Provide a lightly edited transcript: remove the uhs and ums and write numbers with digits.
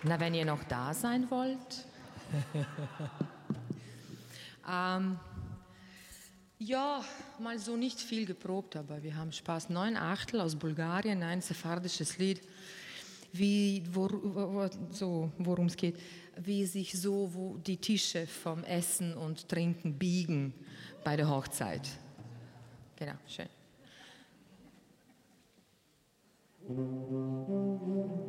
Na, wenn ihr noch da sein wollt. Ja, mal so nicht viel geprobt, aber wir haben Spaß. 9 Achtel aus Bulgarien, ein sephardisches Lied, worum es geht, wie sich so die Tische vom Essen und Trinken biegen bei der Hochzeit. Genau, schön.